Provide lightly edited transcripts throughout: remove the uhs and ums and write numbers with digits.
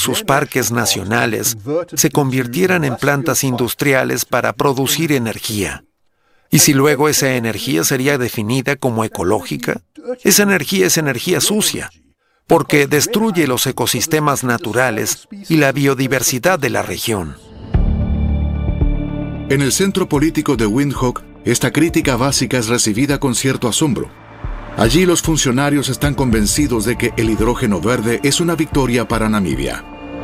sus parques nacionales se convirtieran en plantas industriales para producir energía. Y si luego esa energía sería definida como ecológica, esa energía es energía sucia, porque destruye los ecosistemas naturales y la biodiversidad de la región. En el centro político de Windhoek, esta crítica básica es recibida con cierto asombro. Allí los funcionarios están convencidos de que el hidrógeno verde es una victoria para Namibia.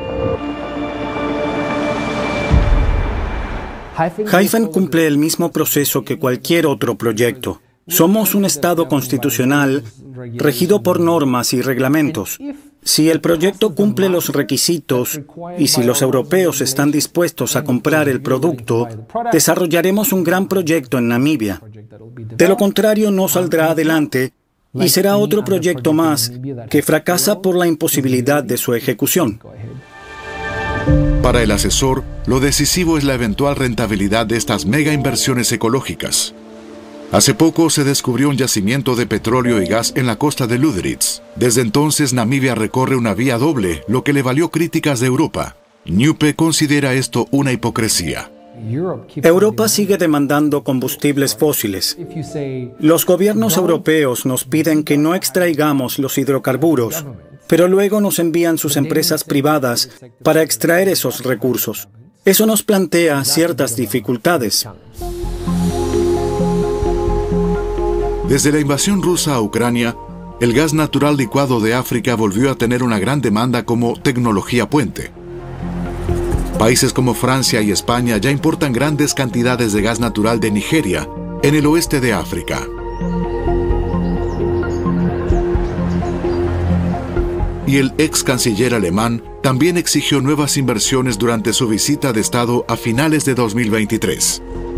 Hyphen cumple el mismo proceso que cualquier otro proyecto. Somos un Estado constitucional regido por normas y reglamentos. Si el proyecto cumple los requisitos y si los europeos están dispuestos a comprar el producto, desarrollaremos un gran proyecto en Namibia. De lo contrario, no saldrá adelante y será otro proyecto más que fracasa por la imposibilidad de su ejecución. Para el asesor, lo decisivo es la eventual rentabilidad de estas mega inversiones ecológicas. Hace poco se descubrió un yacimiento de petróleo y gas en la costa de Lüderitz. Desde entonces Namibia recorre una vía doble, lo que le valió críticas de Europa. Newpe considera esto una hipocresía. Europa sigue demandando combustibles fósiles. Los gobiernos europeos nos piden que no extraigamos los hidrocarburos, pero luego nos envían sus empresas privadas para extraer esos recursos. Eso nos plantea ciertas dificultades. Desde la invasión rusa a Ucrania, el gas natural licuado de África volvió a tener una gran demanda como tecnología puente. Países como Francia y España ya importan grandes cantidades de gas natural de Nigeria, en el oeste de África. Y el ex canciller alemán también exigió nuevas inversiones durante su visita de Estado a finales de 2023.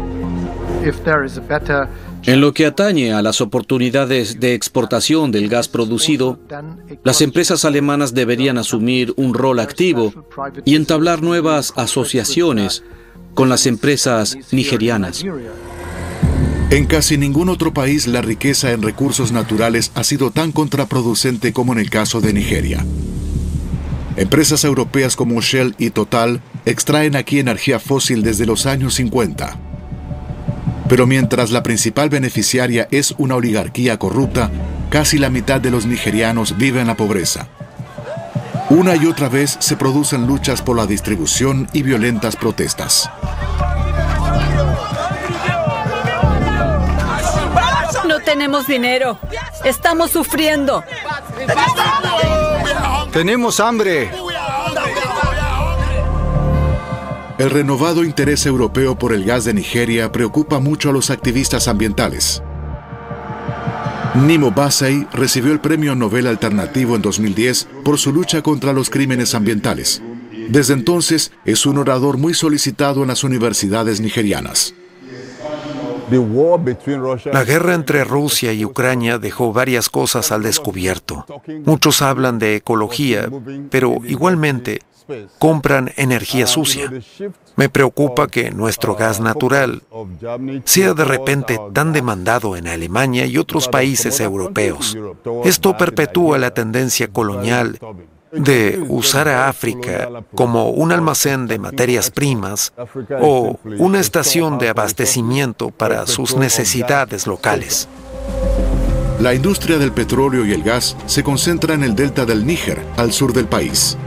En lo que atañe a las oportunidades de exportación del gas producido, las empresas alemanas deberían asumir un rol activo y entablar nuevas asociaciones con las empresas nigerianas. En casi ningún otro país la riqueza en recursos naturales ha sido tan contraproducente como en el caso de Nigeria. Empresas europeas como Shell y Total extraen aquí energía fósil desde los años 50. Pero mientras la principal beneficiaria es una oligarquía corrupta, casi la mitad de los nigerianos vive en la pobreza. Una y otra vez se producen luchas por la distribución y violentas protestas. No tenemos dinero. Estamos sufriendo. ¡Tenemos hambre! El renovado interés europeo por el gas de Nigeria preocupa mucho a los activistas ambientales. Nimo Bassey recibió el Premio Nobel Alternativo en 2010 por su lucha contra los crímenes ambientales. Desde entonces es un orador muy solicitado en las universidades nigerianas. La guerra entre Rusia y Ucrania dejó varias cosas al descubierto. Muchos hablan de ecología, pero igualmente compran energía sucia. Me preocupa que nuestro gas natural sea de repente tan demandado en Alemania y otros países europeos. Esto perpetúa la tendencia colonial de usar a África como un almacén de materias primas o una estación de abastecimiento para sus necesidades locales. La industria del petróleo y el gas se concentra en el delta del Níger, al sur del país.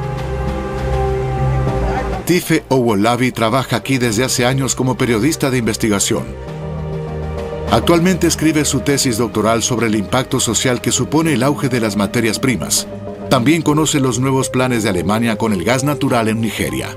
Tife Owolabi trabaja aquí desde hace años como periodista de investigación. Actualmente escribe su tesis doctoral sobre el impacto social que supone el auge de las materias primas. También conoce los nuevos planes de Alemania con el gas natural en Nigeria.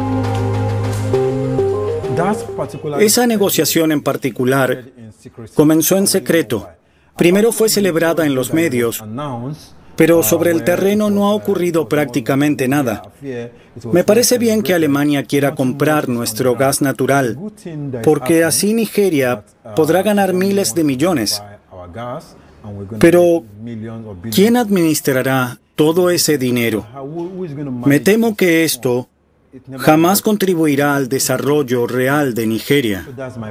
Esa negociación en particular comenzó en secreto. Primero fue celebrada en los medios, pero sobre el terreno no ha ocurrido prácticamente nada. Me parece bien que Alemania quiera comprar nuestro gas natural, porque así Nigeria podrá ganar miles de millones. Pero, ¿quién administrará todo ese dinero? Me temo que esto jamás contribuirá al desarrollo real de Nigeria.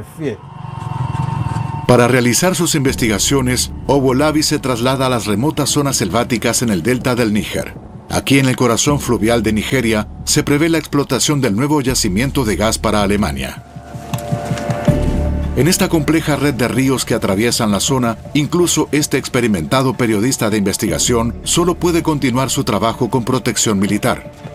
Para realizar sus investigaciones, Owolabi se traslada a las remotas zonas selváticas en el delta del Níger. Aquí en el corazón fluvial de Nigeria se prevé la explotación del nuevo yacimiento de gas para Alemania. En esta compleja red de ríos que atraviesan la zona, incluso este experimentado periodista de investigación solo puede continuar su trabajo con protección militar.